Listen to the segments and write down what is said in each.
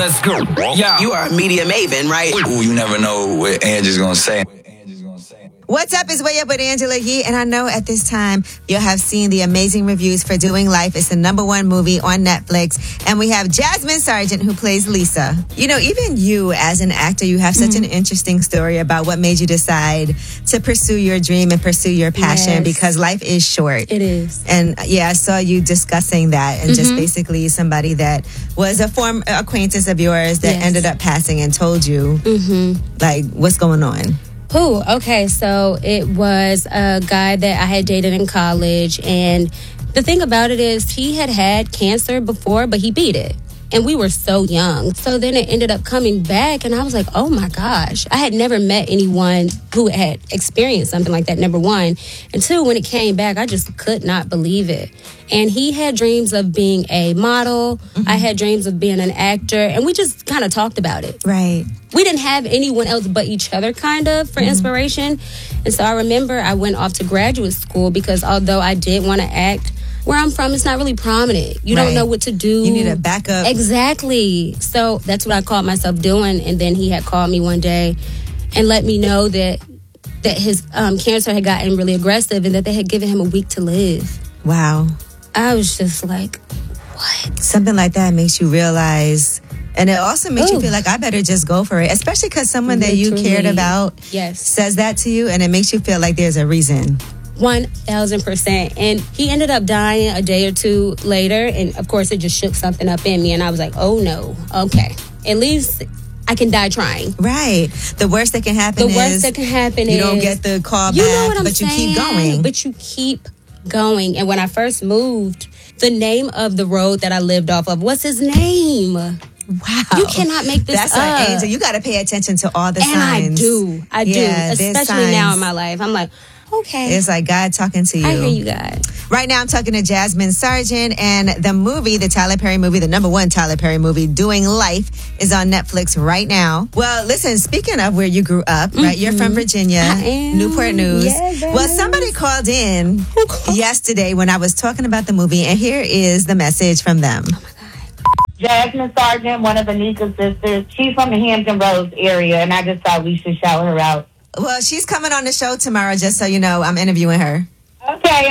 Let's go. Yeah. You are a media maven, right? Ooh, you never know what Angie's gonna say. What's up? It's Way Up with Angela Yee, and I know at this time you'll have seen the amazing reviews for Doing Life. It's the #1 movie on Netflix, and we have Jasmine Sargent who plays Lisa. You know, even you as an actor, you have such an interesting story about what made you decide to pursue your dream and pursue your passion, because life is short. It is. And yeah, I saw you discussing that, and just basically somebody that was a former acquaintance of yours that ended up passing and told you, like, what's going on? Ooh, okay. So it was a guy that I had dated in college. And the thing about it is he had cancer before, but he beat it. And we were so young. So then it ended up coming back. And I was like, oh, my gosh. I had never met anyone who had experienced something like that, number one. And two, when it came back, I just could not believe it. And he had dreams of being a model. I had dreams of being an actor. And we just kind of talked about it. Right. We didn't have anyone else but each other, kind of, for inspiration. And so I remember I went off to graduate school because although I did want to act, where I'm from, it's not really prominent. You don't know what to do. You need a backup. Exactly. So that's what I called myself doing. And then he had called me one day and let me know that his cancer had gotten really aggressive and that they had given him a week to live. Wow. I was just like, what? Something like that makes you realize, and it also makes you feel like I better just go for it, especially because someone that you cared about says that to you, and it makes you feel like there's a reason. 1,000%. And he ended up dying a day or two later, and of course it just shook something up in me, and I was like, oh no, okay, at least I can die trying. Right. The worst that can happen is you don't get the call back, but you keep going. But you keep going. And when I first moved, the name of the road that I lived off of, what's his name? Wow. You cannot make this That's up. That's Angel. You got to pay attention to all the signs. And I do. Especially now in my life. I'm like, okay. It's like God talking to you. I hear you, God. Right now, I'm talking to Jasmine Sargent, and the movie, the Tyler Perry movie, the #1 Tyler Perry movie, Doing Life, is on Netflix right now. Well, listen, speaking of where you grew up, right? You're from Virginia, I am. Newport News. Yes, well, somebody called in yesterday when I was talking about the movie, and here is the message from them. Oh, my God. Jasmine Sargent, one of Anika's sisters. She's from the Hampton Roads area, and I just thought we should shout her out. Well, she's coming on the show tomorrow, just so you know. I'm interviewing her. Okay.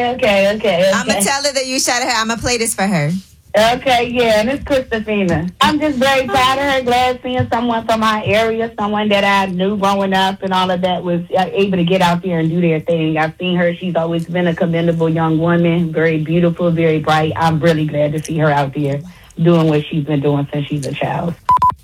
I'm going to tell her that you shouted her. I'm going to play this for her. Okay, yeah, and it's Christopina. I'm just very proud of her. Glad seeing someone from our area, someone that I knew growing up and all of that was able to get out there and do their thing. I've seen her. She's always been a commendable young woman, very beautiful, very bright. I'm really glad to see her out there doing what she's been doing since she's a child.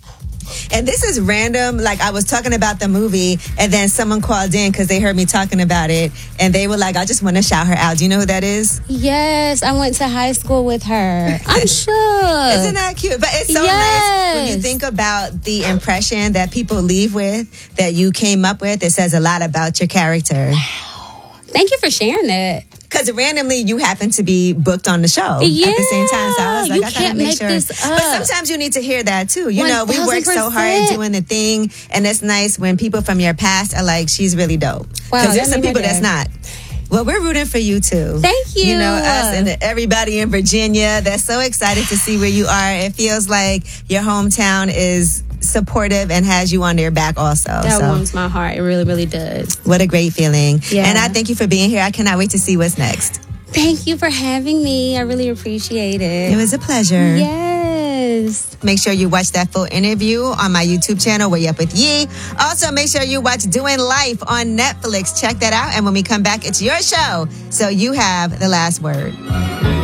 And this is random. Like, I was talking about the movie, and then someone called in because they heard me talking about it, and they were like, I just want to shout her out. Do you know who that is? Yes, I went to high school with her. I'm sure. Isn't that cute? But it's so nice when you think about the impression that people leave with, that you came up with. It says a lot about your character. Wow. Thank you for sharing that. Because randomly you happen to be booked on the show at the same time. So I was like, I gotta make sure. This up. But sometimes you need to hear that too. You know, we work so hard doing the thing, and it's nice when people from your past are like, she's really dope. Because there's some people that's not. Well, we're rooting for you too. Thank you. You know, us and everybody in Virginia that's so excited to see where you are. It feels like your hometown is supportive and has you on their back also. That warms my heart. It really, really does. What a great feeling. Yeah. And I thank you for being here. I cannot wait to see what's next. Thank you for having me. I really appreciate it. It was a pleasure. Yes. Make sure you watch that full interview on my YouTube channel, Way Up With Yee. Also, make sure you watch Doing Life on Netflix. Check that out. And when we come back, it's your show. So you have the last word.